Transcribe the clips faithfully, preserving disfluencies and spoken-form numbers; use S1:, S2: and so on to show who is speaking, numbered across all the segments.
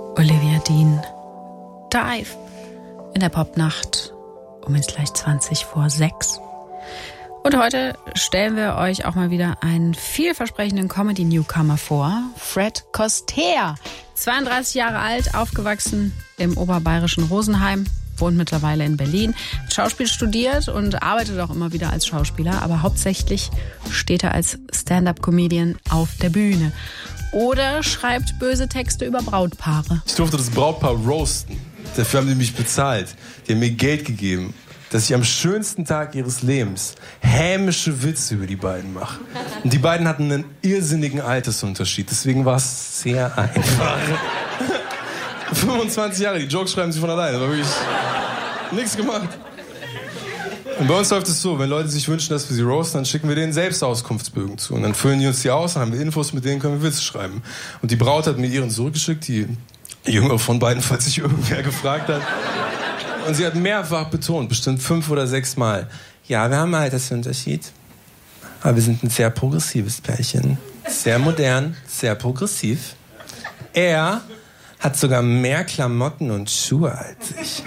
S1: Olivia Dean. Dive in der Popnacht um jetzt gleich zwanzig vor sechs. Und heute stellen wir euch auch mal wieder einen vielversprechenden Comedy-Newcomer vor. Fred Koster. zweiunddreißig Jahre alt, aufgewachsen im oberbayerischen Rosenheim, wohnt mittlerweile in Berlin, hat Schauspiel studiert und arbeitet auch immer wieder als Schauspieler, aber hauptsächlich steht er als Stand-up-Comedian auf der Bühne. Oder schreibt böse Texte über Brautpaare.
S2: Ich durfte das Brautpaar roasten. Dafür haben die mich bezahlt. Die haben mir Geld gegeben, dass ich am schönsten Tag ihres Lebens hämische Witze über die beiden mache. Und die beiden hatten einen irrsinnigen Altersunterschied. Deswegen war es sehr einfach. fünfundzwanzig Jahre, die Jokes schreiben sich von alleine. Da habe wirklich nichts gemacht. Und bei uns läuft es so, wenn Leute sich wünschen, dass wir sie roasten, dann schicken wir denen selbst Auskunftsbögen zu. Und dann füllen die uns die aus, dann haben wir Infos, mit denen können wir Witze schreiben. Und die Braut hat mir ihren zurückgeschickt, die jüngere von beiden, falls sich irgendwer gefragt hat. Und sie hat mehrfach betont, bestimmt fünf oder sechs Mal, ja, wir haben einen Altersunterschied, aber wir sind ein sehr progressives Pärchen. Sehr modern, sehr progressiv. Er hat sogar mehr Klamotten und Schuhe als ich.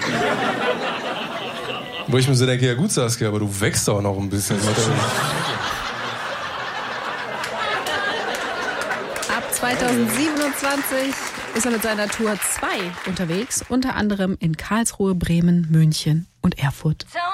S2: Wo ich mir so denke, ja gut, Saskia, aber du wächst auch noch ein bisschen.
S1: Ab zweitausendsiebenundzwanzig ist er mit seiner Tour zwei unterwegs, unter anderem in Karlsruhe, Bremen, München und Erfurt.